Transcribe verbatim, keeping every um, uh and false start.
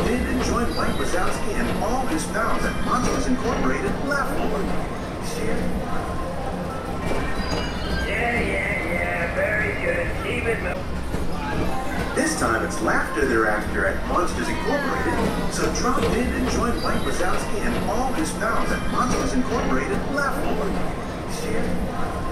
in and join Mike Wazowski and all his pals at Monsters Incorporated Laugh Floor. Yeah, yeah, yeah, very good. Keep it moving. This time it's laughter they're after at Monsters Incorporated, so drop in and join Mike Wazowski and all his pals at Monsters Incorporated Laugh Floor.